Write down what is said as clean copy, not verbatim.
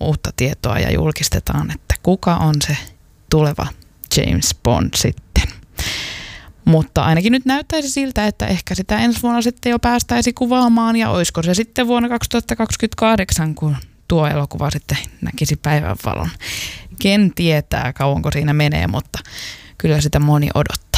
uutta tietoa ja julkistetaan, että kuka on se tuleva James Bond sitten. Mutta ainakin nyt näyttäisi siltä, että ehkä sitä ensi vuonna sitten jo päästäisi kuvaamaan, ja olisiko se sitten vuonna 2028, kun tuo elokuva sitten näkisi päivänvalon. Ken tietää, kauanko siinä menee, mutta kyllä sitä moni odottaa.